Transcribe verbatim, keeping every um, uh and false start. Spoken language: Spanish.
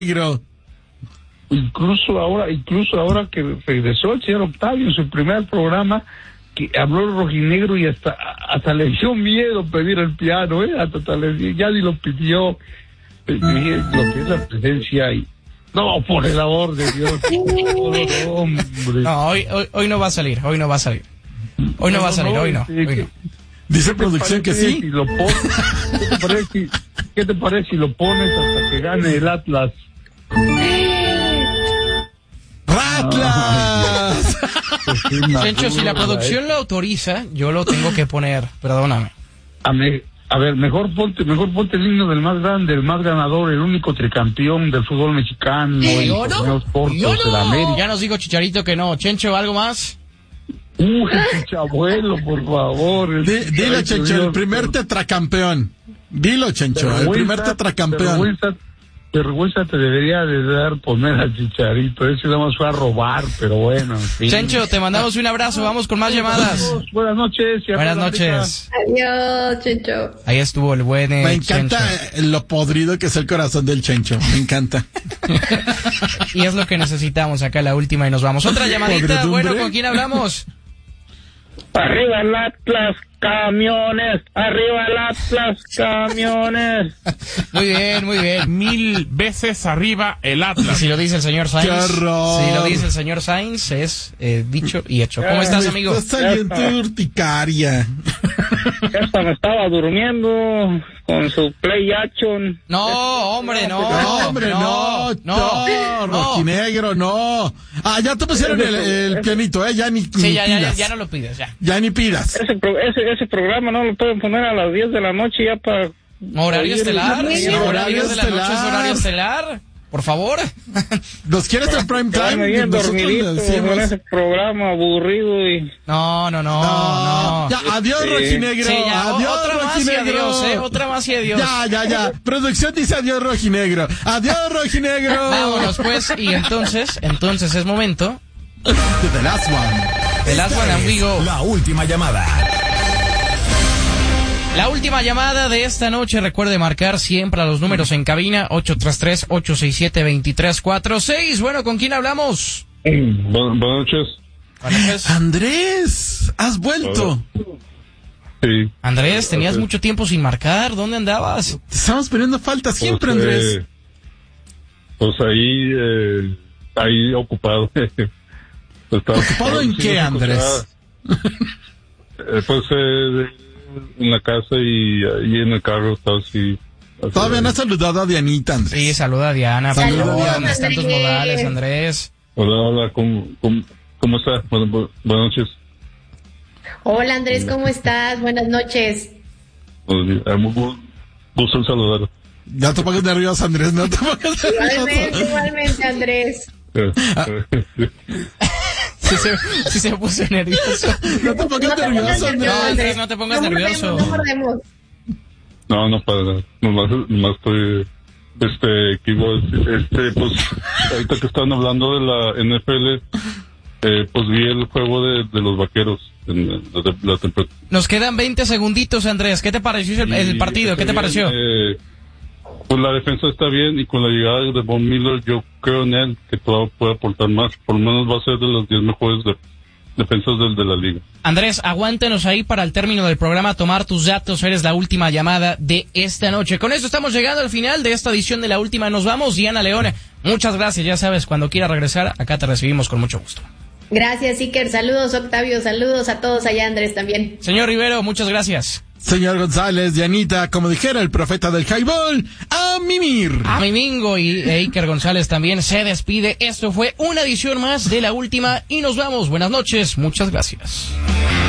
Incluso ahora, incluso ahora que regresó el señor Octavio en su primer programa, que habló el rojinegro y hasta hasta le dio miedo pedir el piano, eh, hasta, hasta le, ya ni lo pidió. Eh, lo que es la presencia y no, por el amor de Dios. No, hombre. No, hoy, hoy, hoy no va a salir, hoy no va a salir. Hoy no, no va a salir, no, hoy no. Hoy no. Dice producción que sí. Si lo pones, ¿qué, te parece si, ¿Qué te parece si lo pones hasta que gane el Atlas? ¡Ratlas! Chencho, si la producción lo autoriza, yo lo tengo que poner, perdóname. A, me, a ver, mejor ponte, mejor ponte el himno del más grande, el más ganador, el único tricampeón del fútbol mexicano, el torneos cortos de la América. Ya nos dijo Chicharito que no. Chencho, ¿algo más? Uy, Chichabuelo, por favor. El D- dilo, Chencho, Dios, el primer pero... tetracampeón. Dilo, Chencho, el primer tetracampeón. Vergüenza, vergüenza te debería de dar poner al Chicharito. Ese nada más fue a robar, pero bueno. Sí. Chencho, te mandamos un abrazo. Vamos con más llamadas. Buenas noches. Buenas noches. Adiós, Chencho. Ahí estuvo el buen eh, Me encanta Chencho. Lo podrido que es el corazón del Chencho. Me encanta. Y es lo que necesitamos acá, la última, y nos vamos. Otra llamadita. Bueno, ¿con quién hablamos? Arriba el Atlas, camiones. Arriba el Atlas, camiones. Muy bien, muy bien. Mil veces arriba el Atlas. Si lo dice el señor Sainz. ¡Qué horror! Si lo dice el señor Sainz, es eh, dicho y hecho. ¿Cómo estás, amigo? Estás saliendo urticaria. Esta me estaba durmiendo con su play action. No, hombre, no. No, hombre, no. No, no, no, rojinegro, no. Ah, ya te pusieron el, el pianito, ¿eh? Ya ni, sí, ni ya, pidas. Ya, ya no lo pides, ya. Ya ni pidas. Ese, pro, ese, ese programa no lo pueden poner a las diez de la noche ya para... ¿Horario estelar? Sí, ¿Horario, horario de la estelar. noche es horario estelar? Por favor. ¿Los quieres en prime time? Me bien dormidito con ese programa aburrido y... No, no, no, no. no. Ya, adiós, sí. Rojinegro. Sí, ya, adiós, otra Rojinegro. Más y adiós, eh. Otra más y adiós. Ya, ya, ya. Producción dice adiós, Rojinegro. Adiós, Rojinegro. Vámonos, pues. Y entonces, entonces es momento... De The Last One. The Last One, amigo. La última llamada. La última llamada de esta noche, recuerde marcar siempre a los números en cabina, ocho tres tres, ocho seis siete, dos tres cuatro seis. Bueno, ¿con quién hablamos? Mm, buenas noches. Buenas noches. Andrés, ¿has vuelto? Sí. Andrés, tenías mucho tiempo sin marcar, ¿dónde andabas? Te estamos poniendo falta siempre, pues, Andrés. Eh, pues ahí, eh, ahí ocupado. ¿Ocupado en qué, Andrés? eh, pues, eh... en la casa y, y en el carro estaba así. así Todavía no has saludado a Dianita, Andrés. Sí, saluda a Diana. Saluda a Diana. ¿Dónde están tus modales, Andrés? Hola, hola, ¿cómo, cómo, cómo estás? Buenas, buenas noches. Hola, Andrés, ¿cómo estás? Buenas noches. Buenos días. Eh, muy gusto en saludar. Ya te pongas nervioso, Andrés, no te pongas nervioso. Igualmente, igualmente, Andrés. Si se, si se puso nervioso. No te pongas no nervioso, Andrés. No, Andrés, no te pongas no nervioso. Mordemos, no mordemos. No, no, para nada. Nomás, nomás estoy, este, que iba a decir, este, pues, ahorita que estaban hablando de la N F L, eh, pues vi el juego de, de los vaqueros en la, la, la temperatura. Nos quedan veinte segunditos, Andrés. ¿Qué te pareció el, el partido? ¿Qué te pareció? Eh, pues la defensa está bien y con la llegada de Von Miller yo creo en él que todavía puede aportar más. Por lo menos va a ser de los diez mejores de, defensas del de la liga. Andrés, aguántenos ahí para el término del programa, tomar tus datos. Eres la última llamada de esta noche. Con esto estamos llegando al final de esta edición de La Última. Nos vamos. Diana Leone, muchas gracias. Ya sabes, cuando quiera regresar, acá te recibimos con mucho gusto. Gracias, Iker. Saludos, Octavio. Saludos a todos allá, Andrés, también. Señor Rivero, muchas gracias. Señor González, Dianita, como dijera el profeta del highball, a mimir. A Mimingo y Iker González también se despide. Esto fue una edición más de La Última y nos vamos. Buenas noches, muchas gracias.